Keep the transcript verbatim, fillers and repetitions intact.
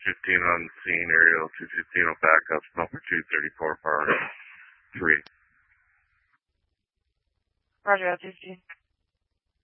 fifteen on the scene, Aerial two fifteen will back up, number two thirty-four, power three. Roger, two fifteen.